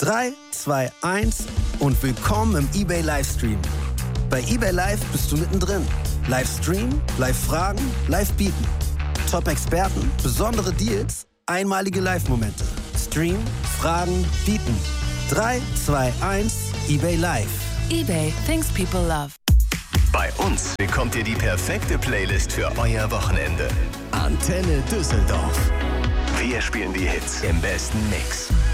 3, 2, 1 und willkommen im eBay Livestream. Bei eBay Live bist du mittendrin. Live streamen, live fragen, live bieten. Top-Experten, besondere Deals, einmalige Live-Momente. Stream, fragen, bieten. 3, 2, 1, eBay Live. eBay, things people love. Bei uns bekommt ihr die perfekte Playlist für euer Wochenende. Antenne Düsseldorf. Wir spielen die Hits im besten Mix.